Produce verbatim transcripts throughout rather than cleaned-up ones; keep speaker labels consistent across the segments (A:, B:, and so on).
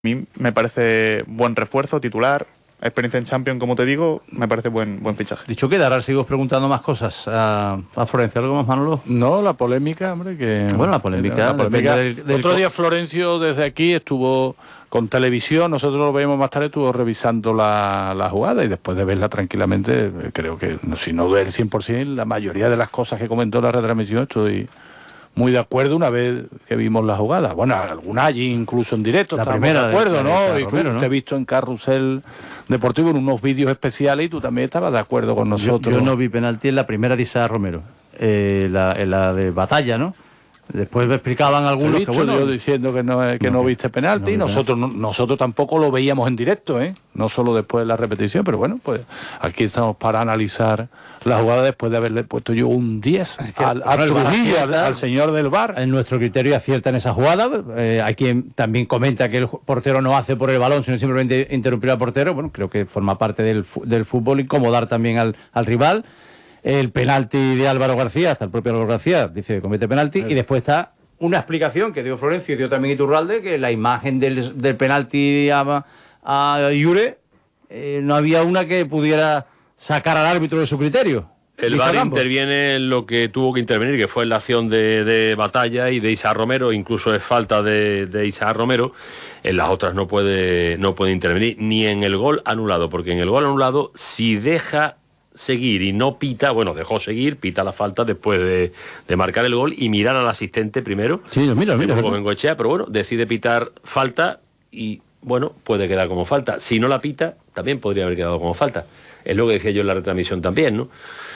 A: mí me parece buen refuerzo, titular, experiencia en Champions, como te digo, me parece buen buen fichaje.
B: Dicho queda, ahora sigo preguntando más cosas a, a Florencio. ¿Algo más, Manolo?
C: No, la polémica, hombre, que...
B: Bueno, la polémica...
C: La polémica
B: del, del...
C: Otro día Florencio desde aquí estuvo con televisión, nosotros lo veíamos más tarde, estuvo revisando la, la jugada y después de verla tranquilamente, creo que, si no del cien por ciento, la mayoría de las cosas que comentó en la retransmisión estoy muy de acuerdo una vez que vimos la jugada. Bueno, alguna allí incluso en directo,
B: la
C: estamos
B: primera
C: de acuerdo,
B: de,
C: ¿no?
B: de
C: Y tú
B: Romero, ¿no?
C: te he visto en Carrusel Deportivo en unos vídeos especiales y tú también estabas de acuerdo con nosotros.
B: Yo, yo no vi penalti en la primera de Isaac Romero, eh, la, en la de Batalla, ¿no? Después me explicaban algunos
C: visto,
B: que bueno...
C: yo diciendo que no, que no, no viste penalti, no, nosotros no, nosotros tampoco lo veíamos en directo, ¿eh? No solo después de la repetición, pero bueno, pues aquí estamos para analizar la jugada después de haberle puesto yo un diez es que, al, a Trujillo, al, al señor del V A R.
B: En nuestro criterio acierta en esa jugada. Eh, hay quien también comenta que el portero no hace por el balón, sino simplemente interrumpir al portero. Bueno, creo que forma parte del, del fútbol, incomodar también al, al rival. El penalti de Álvaro García, hasta el propio Álvaro García dice que comete penalti, sí. Y después está una explicación que dio Florencio y dio también Iturralde, que la imagen del, del penalti a, a Yure, eh, no había una que pudiera sacar al árbitro de su criterio.
D: El V A R interviene en lo que tuvo que intervenir, que fue en la acción de, de Batalla y de Isaac Romero, incluso es falta de, de Isaac Romero. En las otras no puede, no puede intervenir, ni en el gol anulado, porque en el gol anulado, si deja seguir y no pita, bueno, dejó seguir, pita la falta después de, de marcar el gol y mirar al asistente primero.
B: Sí, mira, mira.
D: Bengoechea, pero bueno, decide pitar falta y, bueno, puede quedar como falta. Si no la pita, también podría haber quedado como falta. Es lo que decía yo en la retransmisión también, ¿no?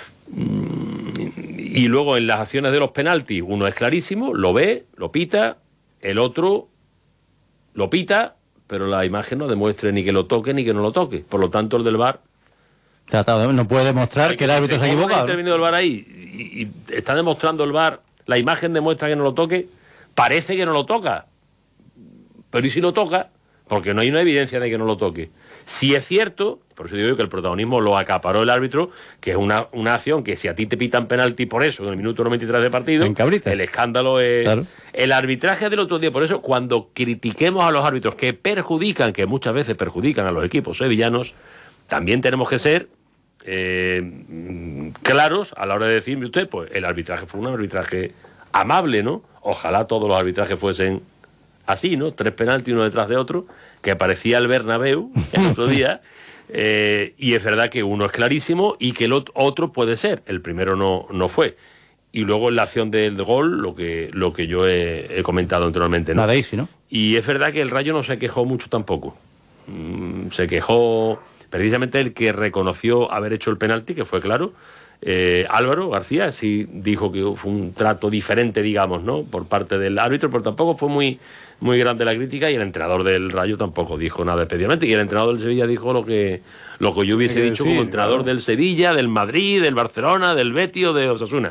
D: Y luego en las acciones de los penaltis, uno es clarísimo, lo ve, lo pita, el otro lo pita, pero la imagen no demuestre ni que lo toque ni que no lo toque. Por lo tanto, el del V A R
B: no puede demostrar que el árbitro se ha equivocado.
D: Ha intervenido el V A R ahí y, y está demostrando el V A R, la imagen demuestra que no lo toque, parece que no lo toca, pero ¿y si lo toca? Porque no hay una evidencia de que no lo toque. Si es cierto, por eso digo yo que el protagonismo lo acaparó el árbitro, que es una, una acción que si a ti te pitan penalti por eso en el minuto noventa y tres de partido, el escándalo es... Claro. El arbitraje del otro día, por eso cuando critiquemos a los árbitros que perjudican, que muchas veces perjudican a los equipos sevillanos, también tenemos que ser eh, claros a la hora de decirme usted, pues el arbitraje fue un arbitraje amable, ¿no? Ojalá todos los arbitrajes fuesen así, ¿no? Tres penaltis uno detrás de otro, que parecía el Bernabéu el otro día, eh, y es verdad que uno es clarísimo y que el otro puede ser, el primero no, no fue. Y luego en la acción del gol, lo que, lo que yo he, he comentado anteriormente, ¿no?
B: Nada easy, ¿no?
D: Y es verdad que el Rayo no se quejó mucho tampoco. Mm, se quejó precisamente el que reconoció haber hecho el penalti, que fue claro, eh, Álvaro García, sí dijo que fue un trato diferente, digamos, ¿no? Por parte del árbitro, pero tampoco fue muy... muy grande la crítica, y el entrenador del Rayo tampoco dijo nada especialmente, y el entrenador del Sevilla dijo lo que lo que yo hubiese dicho decir, como entrenador claro. del Sevilla, del Madrid, del Barcelona, del Betis o de Osasuna.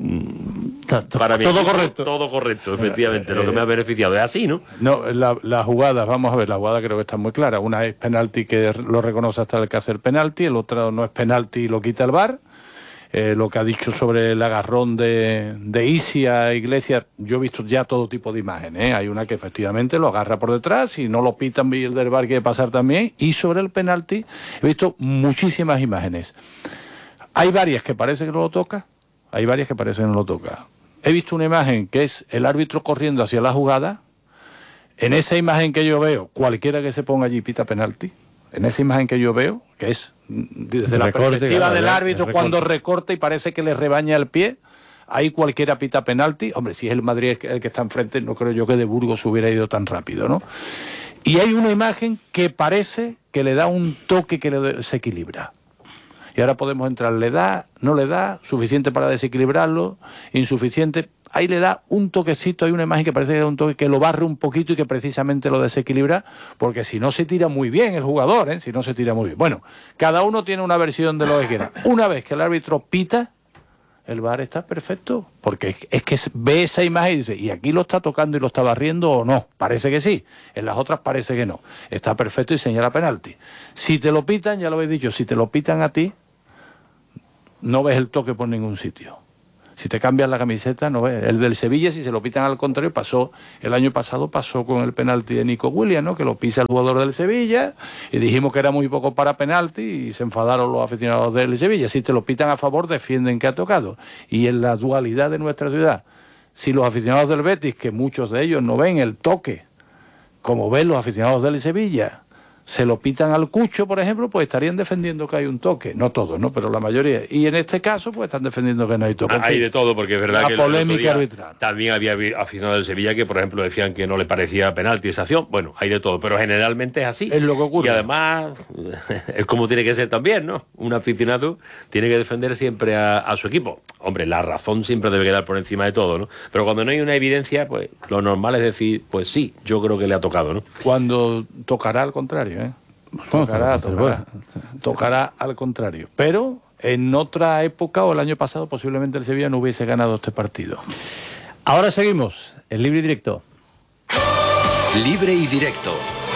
D: Para mí
B: todo correcto.
D: Todo correcto, efectivamente, eh, lo que me ha beneficiado es así, ¿no?
C: No, la, la jugada, vamos a ver, la jugada creo que está muy clara. Una es penalti que lo reconoce hasta el que hace el penalti, el otro no es penalti y lo quita el V A R. Eh, lo que ha dicho sobre el agarrón de, de Isia Iglesias, yo he visto ya todo tipo de imágenes, ¿eh? Hay una que efectivamente lo agarra por detrás y no lo pitan, y el del V A R quiere pasar también, y sobre el penalti he visto muchísimas imágenes. Hay varias que parece que no lo toca, hay varias que parece que no lo toca. He visto una imagen que es el árbitro corriendo hacia la jugada. En esa imagen que yo veo, cualquiera que se ponga allí pita penalti. En esa imagen que yo veo, que es desde la recorte, perspectiva claro, del árbitro recorte. Cuando recorta y parece que le rebaña el pie, ahí cualquiera pita penalti. Hombre, si es el Madrid el que está enfrente, no creo yo que de Burgos hubiera ido tan rápido, ¿no? Y hay una imagen que parece que le da un toque que le desequilibra. Y ahora podemos entrar, ¿le da, no le da? ¿Suficiente para desequilibrarlo? ¿Insuficiente? Ahí le da un toquecito, hay una imagen que parece que da un toque que lo barre un poquito y que precisamente lo desequilibra, porque si no se tira muy bien el jugador, ¿eh? Si no se tira muy bien. Bueno, cada uno tiene una versión de lo que quiera. Una vez que el árbitro pita, el V A R está perfecto, porque es que ve esa imagen y dice, ¿y aquí lo está tocando y lo está barriendo o no? Parece que sí, en las otras parece que no. Está perfecto y señala penalti. Si te lo pitan, ya lo he dicho, si te lo pitan a ti, no ves el toque por ningún sitio. Si te cambias la camiseta, no ves. El del Sevilla, si se lo pitan al contrario, pasó, el año pasado pasó con el penalti de Nico Williams, ¿no? Que lo pisa el jugador del Sevilla y dijimos que era muy poco para penalti y se enfadaron los aficionados del Sevilla. Si te lo pitan a favor, defienden que ha tocado. Y en la dualidad de nuestra ciudad, si los aficionados del Betis, que muchos de ellos no ven el toque, como ven los aficionados del Sevilla, se lo pitan al Cucho, por ejemplo, pues estarían defendiendo que hay un toque. No todos, ¿no? Pero la mayoría. Y en este caso, pues están defendiendo que no hay toque.
D: Hay de todo, porque es verdad
C: la
D: que...
C: La polémica arbitral.
D: También había aficionados del Sevilla que, por ejemplo, decían que no le parecía penalti esa acción. Bueno, hay de todo, pero generalmente es así.
C: Es lo que ocurre.
D: Y además, es como tiene que ser también, ¿no? Un aficionado tiene que defender siempre a, a su equipo. Hombre, la razón siempre debe quedar por encima de todo, ¿no? Pero cuando no hay una evidencia, pues lo normal es decir, pues sí, yo creo que le ha tocado, ¿no?
C: Cuando tocará al contrario, ¿eh? Tocará, tocará, tocará al contrario. Pero en otra época o el año pasado posiblemente el Sevilla no hubiese ganado este partido.
B: Ahora seguimos, el libre y directo.
E: Libre y directo.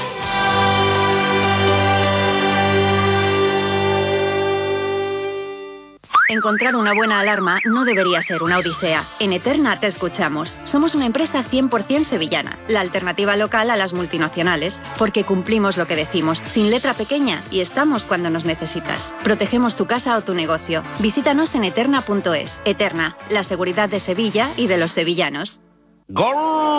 F: Encontrar una buena alarma no debería ser una odisea. En Eterna te escuchamos. Somos una empresa cien por ciento sevillana, la alternativa local a las multinacionales, porque cumplimos lo que decimos, sin letra pequeña, y estamos cuando nos necesitas. Protegemos tu casa o tu negocio. Visítanos en eterna punto es. Eterna, la seguridad de Sevilla y de los sevillanos.
G: ¡Gol!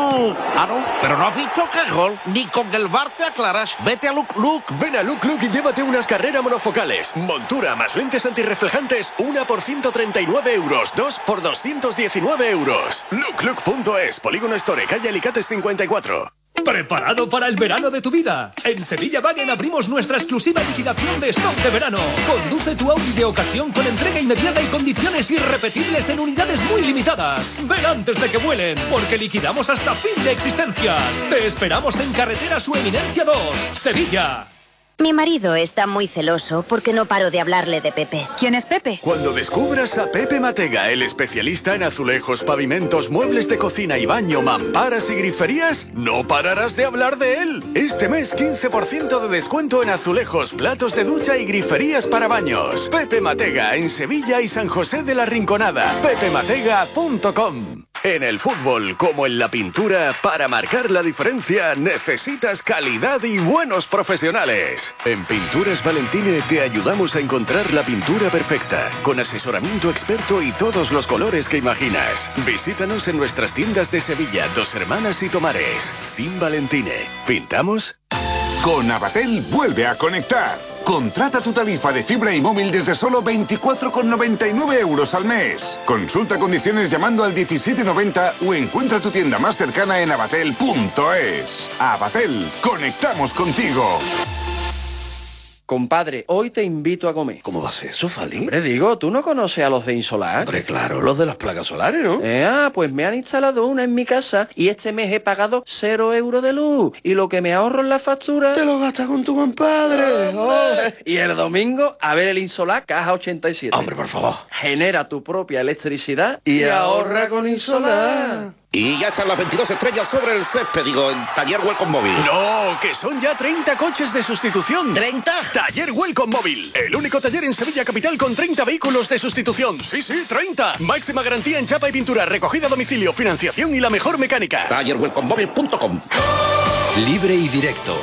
G: Ah, no, pero no has visto que es gol. Ni con el V A R te aclaras. Vete a Look Look.
H: Ven a Look Look y llévate unas carreras monofocales. Montura más lentes antirreflejantes, una por ciento treinta y nueve euros, dos por doscientos diecinueve euros. look look punto es, Polígono Store, calle Alicates cincuenta y cuatro.
I: ¿Preparado para el verano de tu vida? En Sevilla Wagen abrimos nuestra exclusiva liquidación de stock de verano. Conduce tu Audi de ocasión con entrega inmediata y condiciones irrepetibles en unidades muy limitadas. Ven antes de que vuelen, porque liquidamos hasta fin de existencias. Te esperamos en Carretera Su Eminencia dos, Sevilla.
J: Mi marido está muy celoso porque no paro de hablarle de Pepe.
F: ¿Quién es Pepe?
H: Cuando descubras a Pepe Matega, el especialista en azulejos, pavimentos, muebles de cocina y baño, mamparas y griferías, no pararás de hablar de él. Este mes quince por ciento de descuento en azulejos, platos de ducha y griferías para baños. Pepe Matega, en Sevilla y San José de la Rinconada. pepe matega punto com. En el fútbol, como en la pintura, para marcar la diferencia necesitas calidad y buenos profesionales. En Pinturas Valentine te ayudamos a encontrar la pintura perfecta, con asesoramiento experto y todos los colores que imaginas. Visítanos en nuestras tiendas de Sevilla, Dos Hermanas y Tomares. Fin Valentine. ¿Pintamos?
K: Con Avatel vuelve a conectar. Contrata tu tarifa de fibra y móvil desde solo veinticuatro con noventa y nueve euros al mes. Consulta condiciones llamando al diecisiete noventa o encuentra tu tienda más cercana en avatel punto es. Avatel, conectamos contigo.
L: Compadre, hoy te invito a comer.
G: ¿Cómo va a ser eso, Fali?
L: Hombre, digo, ¿tú no conoces a los de Insolar?
G: Hombre, claro, los de las placas solares, ¿no?
L: Eh, ah, pues me han instalado una en mi casa y este mes he pagado cero euros de luz. Y lo que me ahorro en la factura...
G: ¡Te lo gastas con tu compadre!
L: Oh. Y el domingo, a ver el Insolar Caja ochenta y siete.
G: Hombre, por favor.
L: Genera tu propia electricidad
G: y, y ahorra con Insolar. Y ya están las veintidós estrellas sobre el césped, digo, en Taller Welcome Móvil.
H: ¡No! ¡Que son ya treinta coches de sustitución!
G: ¿treinta?
H: Taller Welcome Móvil, el único taller en Sevilla Capital con treinta vehículos de sustitución. ¡Sí, sí, treinta! Máxima garantía en chapa y pintura, recogida a domicilio, financiación y la mejor mecánica.
G: taller welcome móvil punto com.
E: Libre y directo.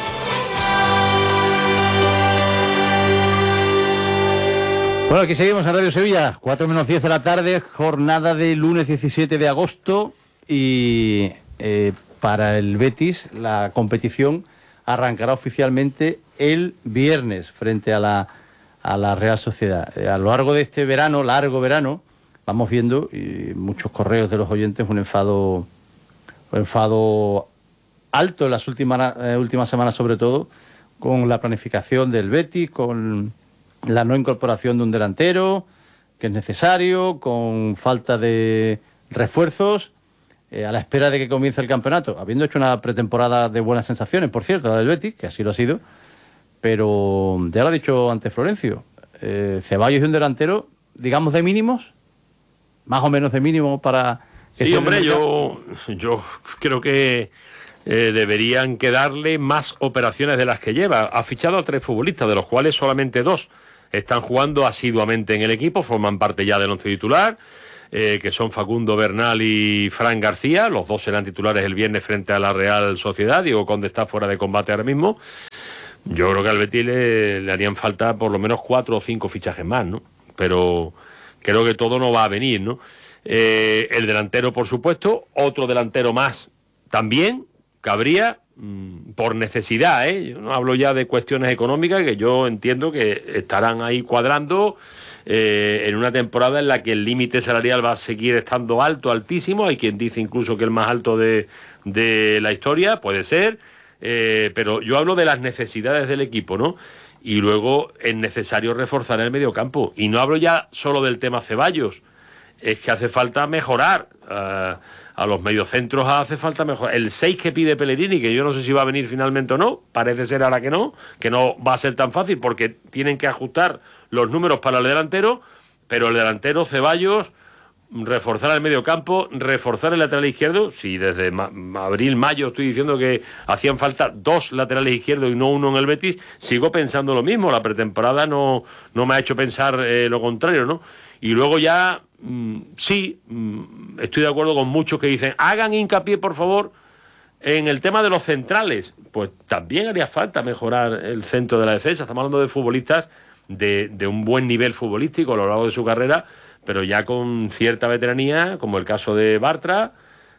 B: Bueno, aquí seguimos en Radio Sevilla, cuatro menos diez de la tarde, jornada de lunes diecisiete de agosto. Y eh, para el Betis la competición arrancará oficialmente el viernes frente a la, a la Real Sociedad. Eh, a lo largo de este verano, largo verano, vamos viendo y muchos correos de los oyentes un enfado, un enfado alto en las últimas, eh, últimas semanas, sobre todo con la planificación del Betis, con la no incorporación de un delantero que es necesario, con falta de refuerzos. Eh, a la espera de que comience el campeonato, habiendo hecho una pretemporada de buenas sensaciones, por cierto, la del Betis, que así lo ha sido, pero ya lo ha dicho antes Florencio, eh, Ceballos y un delantero, digamos, de mínimos, más o menos de mínimo para... Que
D: sí, hombre, yo, yo creo que eh, deberían quedarle más operaciones de las que lleva. Ha fichado a tres futbolistas, de los cuales solamente dos están jugando asiduamente en el equipo, forman parte ya del once titular. eh, que son Facundo Bernal y Fran García. Los dos serán titulares el viernes frente a la Real Sociedad. Diego Conde está fuera de combate ahora mismo. Yo creo que al Betis le, le harían falta por lo menos cuatro o cinco fichajes más, ¿no? Pero creo que todo no va a venir, ¿no? Eh, el delantero, por supuesto, otro delantero más también cabría mmm, por necesidad, ¿eh? Yo no hablo ya de cuestiones económicas, que yo entiendo que estarán ahí cuadrando eh, en una temporada en la que el límite salarial va a seguir estando alto, altísimo. Hay quien dice incluso que el más alto de, de la historia, puede ser. Eh, pero yo hablo de las necesidades del equipo, ¿no? Y luego es necesario reforzar el mediocampo. Y no hablo ya solo del tema Ceballos, es que hace falta mejorar. Uh, a los mediocentros hace falta mejorar. El seis que pide Pellegrini, que yo no sé si va a venir finalmente o no, parece ser ahora que no, que no va a ser tan fácil porque tienen que ajustar los números para el delantero, pero el delantero Ceballos, reforzar el mediocampo, reforzar el lateral izquierdo. Si desde ma- abril, mayo estoy diciendo que hacían falta dos laterales izquierdos y no uno en el Betis, sigo pensando lo mismo. La pretemporada no, no me ha hecho pensar eh, lo contrario, ¿no? Y luego ya, mmm, sí, mmm, estoy de acuerdo con muchos que dicen, hagan hincapié, por favor, en el tema de los centrales. Pues también haría falta mejorar el centro de la defensa. Estamos hablando de futbolistas de, de un buen nivel futbolístico a lo largo de su carrera, pero ya con cierta veteranía, como el caso de Bartra,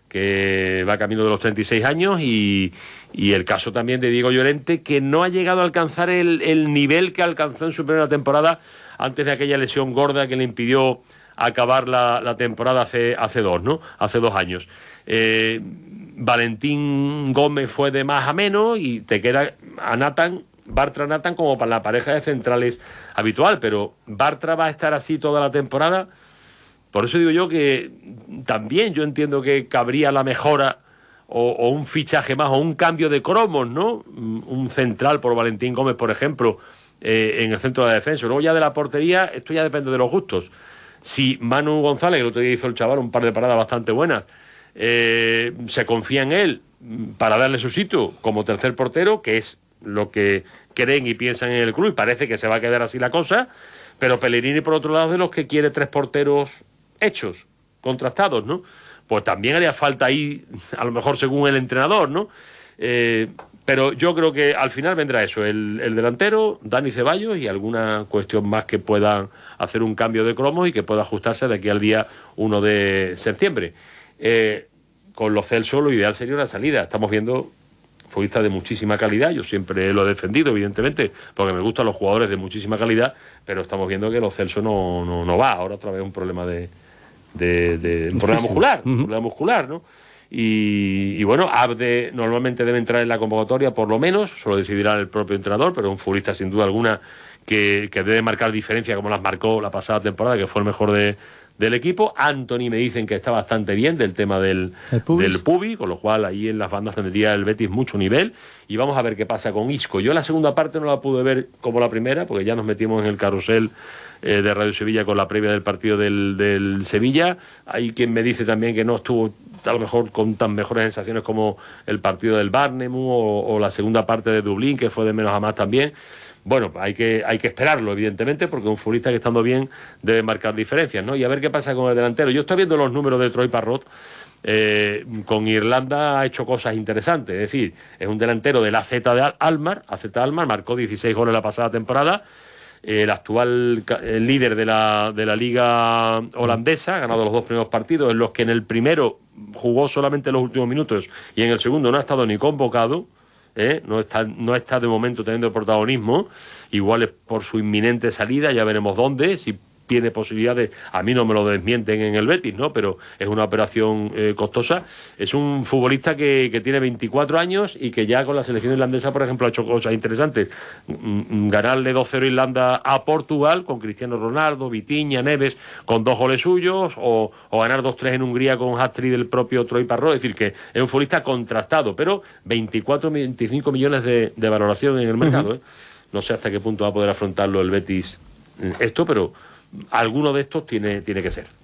D: que va camino de los treinta y seis años, y, y el caso también de Diego Llorente, que no ha llegado a alcanzar el, el nivel que alcanzó en su primera temporada antes de aquella lesión gorda que le impidió acabar la, la temporada hace, hace dos, ¿no? Hace dos años. Eh, Valentín Gómez fue de más a menos y te queda a Nathan, Bartra Nathan como para la pareja de centrales habitual, pero Bartra va a estar así toda la temporada. Por eso digo yo que también yo entiendo que cabría la mejora o, o un fichaje más o un cambio de cromos, ¿no? Un central por Valentín Gómez, por ejemplo, eh, en el centro de la defensa. Luego ya de la portería, esto ya depende de los gustos. Si Manu González, que el otro día hizo el chaval un par de paradas bastante buenas, eh, se confía en él para darle su sitio como tercer portero, que es lo que creen y piensan en el club, y parece que se va a quedar así la cosa, pero Pellegrini, por otro lado, es de los que quiere tres porteros hechos, contrastados, ¿no? Pues también haría falta ahí, a lo mejor según el entrenador, ¿no? Eh, pero yo creo que al final vendrá eso, el, el delantero, Dani Ceballos, y alguna cuestión más que pueda hacer un cambio de cromos y que pueda ajustarse de aquí al día uno de septiembre. Eh, con los Celso lo ideal sería una salida. Estamos viendo futbolistas de muchísima calidad, yo siempre lo he defendido, evidentemente, porque me gustan los jugadores de muchísima calidad, pero estamos viendo que los Celso no, no, no va. Ahora otra vez un problema de, de, de un problema muscular, uh-huh. un problema muscular, ¿no? Y, y bueno, Abde normalmente debe entrar en la convocatoria, por lo menos, solo decidirá el propio entrenador, pero es un futbolista sin duda alguna que, que debe marcar diferencia como las marcó la pasada temporada, que fue el mejor de, del equipo. Anthony me dicen que está bastante bien del tema del, del Pubi, con lo cual ahí en las bandas tendría el Betis mucho nivel, y vamos a ver qué pasa con Isco. Yo la segunda parte no la pude ver como la primera, porque ya nos metimos en el carrusel eh, de Radio Sevilla con la previa del partido del, del Sevilla. Hay quien me dice también que no estuvo a lo mejor con tan mejores sensaciones como el partido del Barnemu o, o la segunda parte de Dublín, que fue de menos a más también. Bueno, hay que, hay que esperarlo, evidentemente, porque un futbolista que estando bien debe marcar diferencias, ¿no? Y a ver qué pasa con el delantero. Yo estoy viendo los números de Troy Parrott. Eh, con Irlanda ha hecho cosas interesantes. Es decir, es un delantero del A Z de Almar. A Z Almar marcó dieciséis goles la pasada temporada. El actual el líder de la, de la liga holandesa, ha ganado los dos primeros partidos, en los que en el primero jugó solamente los últimos minutos y en el segundo no ha estado ni convocado. ¿Eh? No está, no está de momento teniendo el protagonismo. Igual es por su inminente salida, ya veremos dónde, si tiene posibilidades. A mí no me lo desmienten en el Betis, ¿no? Pero es una operación eh, costosa. Es un futbolista que, que tiene veinticuatro años y que ya con la selección irlandesa, por ejemplo, ha hecho cosas interesantes. Ganarle dos cero Irlanda a Portugal con Cristiano Ronaldo, Vitinha, Neves, con dos goles suyos, o, o ganar dos tres en Hungría con hat-trick del propio Troy Parrott. Es decir, que es un futbolista contrastado, pero veinticuatro, veinticinco millones de, de valoración en el mercado. Uh-huh. ¿eh? No sé hasta qué punto va a poder afrontarlo el Betis esto, pero alguno de estos tiene, tiene que ser.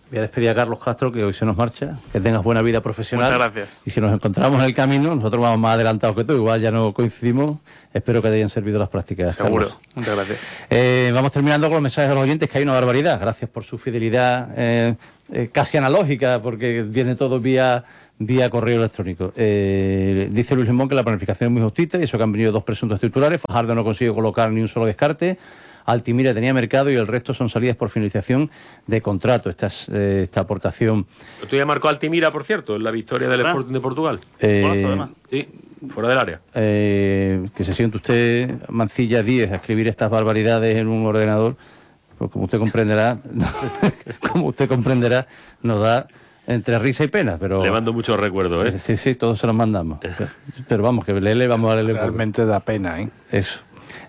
B: Voy a despedir a Carlos Castro, que hoy se nos marcha. Que tengas buena vida profesional.
A: Muchas gracias.
B: Y si nos encontramos en el camino, nosotros vamos más adelantados que tú, igual ya no coincidimos. Espero que te hayan servido las prácticas.
A: Seguro.
B: Carlos.
A: Muchas gracias.
B: Eh, vamos terminando con los mensajes de los oyentes, que hay una barbaridad. Gracias por su fidelidad eh, eh, casi analógica, porque viene todo vía, vía correo electrónico. Eh, dice Luis Limón que la planificación es muy justita y eso que han venido dos presuntos titulares. Fajardo no consigue colocar ni un solo descarte. Altimira tenía mercado y el resto son salidas por finalización de contrato. Esta es eh, esta aportación.
D: Tú ya marcó Altimira, por cierto, en la victoria del
A: ¿Ah?
D: Sporting de Portugal.
B: Eh,
A: Golazo, además.
D: Sí, fuera del área.
B: Eh, que se siente usted, Mancilla Díez, a escribir estas barbaridades en un ordenador, pues como usted comprenderá, como usted comprenderá, nos da entre risa y pena, pero...
D: Le mando muchos recuerdos, ¿eh?
B: Sí, sí, todos se los mandamos. Pero vamos, que leerle, vamos a leerle.
C: Realmente da pena, ¿eh?
B: Eso.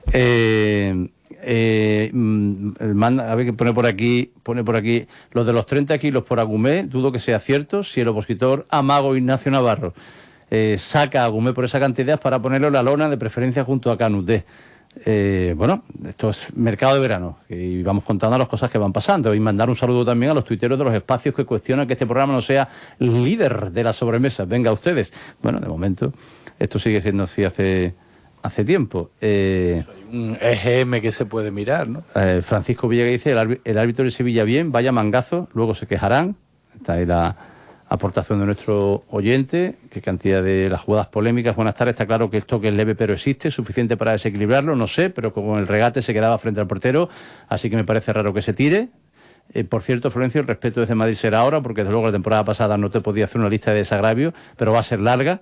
B: Eh... Eh, manda, a ver que pone por aquí, pone por aquí, los de los treinta kilos por Agumé, dudo que sea cierto si el opositor Amago Ignacio Navarro eh, saca a Agumé por esa cantidad para ponerlo en la lona, de preferencia junto a Canuté. Eh, bueno, esto es mercado de verano y vamos contando las cosas que van pasando y mandar un saludo también a los tuiteros de los espacios que cuestionan que este programa no sea líder de la sobremesa. Venga ustedes. Bueno, de momento esto sigue siendo así hace... hace tiempo. Eh,
C: un E G M que se puede mirar, ¿no?
B: Eh, Francisco Villegas dice, el, el árbitro de Sevilla bien, vaya mangazo, luego se quejarán. Esta es la aportación de nuestro oyente, qué cantidad de las jugadas polémicas. Buenas tardes, está claro que el toque es leve pero existe, suficiente para desequilibrarlo, no sé, pero con el regate se quedaba frente al portero, así que me parece raro que se tire. Eh, por cierto, Florencio, el respeto desde Madrid será ahora, porque desde luego la temporada pasada no te podía hacer una lista de desagravios, pero va a ser larga.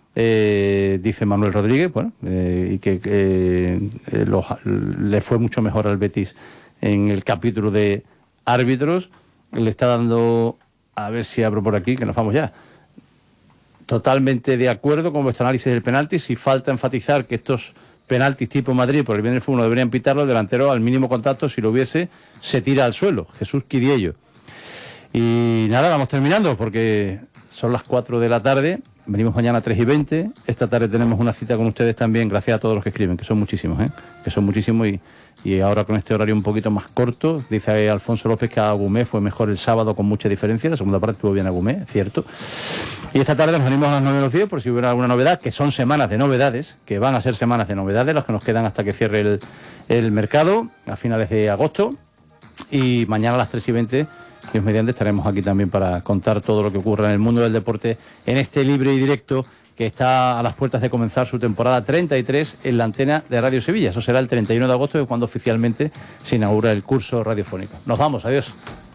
B: Eh, dice Manuel Rodríguez, bueno, eh, y que eh, eh, los, le fue mucho mejor al Betis en el capítulo de árbitros. Le está dando, a ver si abro por aquí, que nos vamos ya. Totalmente de acuerdo con vuestro análisis del penalti. Si falta enfatizar que estos penaltis tipo Madrid por el bien del fútbol no deberían pitarlo, el delantero al mínimo contacto, si lo hubiese, se tira al suelo. Jesús Quidiello. Y nada, vamos terminando porque son las cuatro de la tarde. Venimos mañana a tres y veinte. Esta tarde tenemos una cita con ustedes también, gracias a todos los que escriben, que son muchísimos, ¿eh? Que son muchísimos y, y ahora con este horario un poquito más corto, dice Alfonso López que a Agumé fue mejor el sábado con mucha diferencia, la segunda parte estuvo bien Agumé, cierto. Y esta tarde nos venimos a las nueve menos diez por si hubiera alguna novedad, que son semanas de novedades, que van a ser semanas de novedades, las que nos quedan hasta que cierre el, el mercado, a finales de agosto. Y mañana a las tres y veinte... Dios mediante, estaremos aquí también para contar todo lo que ocurra en el mundo del deporte en este libre y directo que está a las puertas de comenzar su temporada treinta y tres en la antena de Radio Sevilla. Eso será el treinta y uno de agosto, cuando oficialmente se inaugura el curso radiofónico. Nos vamos, adiós.